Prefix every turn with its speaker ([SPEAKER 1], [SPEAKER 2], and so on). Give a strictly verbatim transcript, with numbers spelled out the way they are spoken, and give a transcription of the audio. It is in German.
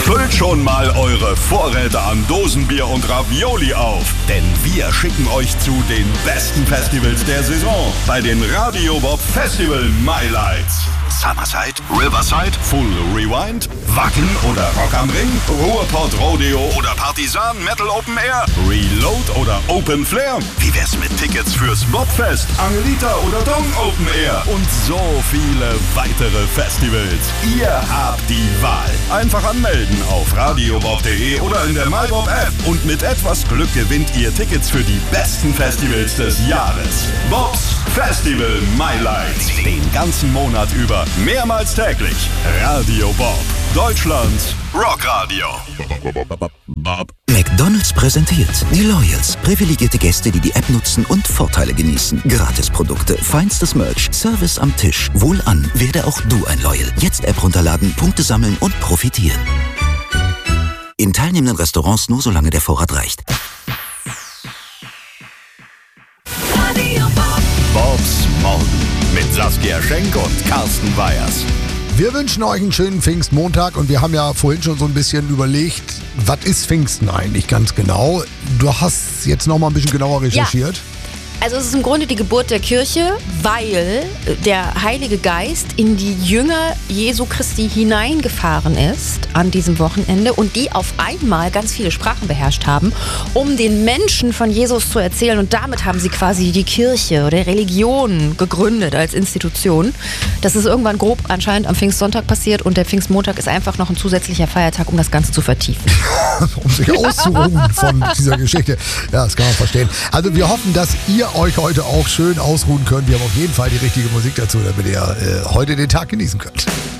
[SPEAKER 1] Füllt schon mal eure Vorräte an Dosenbier und Ravioli auf, denn wir schicken euch zu den besten Festivals der Saison bei den Radio Bob Festival Highlights. Summerside, Riverside, Full Rewind, Wacken oder Rock am Ring, Ruhrpott Rodeo oder Partisan Metal Open Air, Reload oder Open Flair. Wie wär's mit Tickets fürs Bobfest, Angelita oder Dong Open Air und so viele weitere Festivals. Ihr habt die Wahl. Einfach anmelden auf radiobob punkt de oder in der MyBob App und mit etwas Glück gewinnt ihr Tickets für die besten Festivals des Jahres. Bobs Festival Highlights. Den ganzen Monat über. Mehrmals täglich. Radio Bob. Deutschlands Rockradio.
[SPEAKER 2] McDonald's präsentiert die Loyals. Privilegierte Gäste, die die App nutzen und Vorteile genießen. Gratisprodukte, feinstes Merch, Service am Tisch. Wohlan, werde auch du ein Loyal. Jetzt App runterladen, Punkte sammeln und profitieren. In teilnehmenden Restaurants nur solange der Vorrat reicht.
[SPEAKER 1] Bobs Morgen mit Saskia Schenk und Carsten Weyers.
[SPEAKER 3] Wir wünschen euch einen schönen Pfingstmontag und wir haben ja vorhin schon so ein bisschen überlegt, was ist Pfingsten eigentlich ganz genau? Du hast jetzt noch mal ein bisschen genauer recherchiert.
[SPEAKER 4] Ja. Also es ist im Grunde die Geburt der Kirche, weil der Heilige Geist in die Jünger Jesu Christi hineingefahren ist an diesem Wochenende und die auf einmal ganz viele Sprachen beherrscht haben, um den Menschen von Jesus zu erzählen. Und damit haben sie quasi die Kirche oder Religion gegründet als Institution. Das ist irgendwann grob anscheinend am Pfingstsonntag passiert und der Pfingstmontag ist einfach noch ein zusätzlicher Feiertag, um das Ganze zu vertiefen.
[SPEAKER 3] Um sich auszuruhen von dieser Geschichte. Ja, das kann man verstehen. Also wir hoffen, dass ihr euch heute auch schön ausruhen könnt. Wir haben auf jeden Fall die richtige Musik dazu, damit ihr äh, heute den Tag genießen könnt.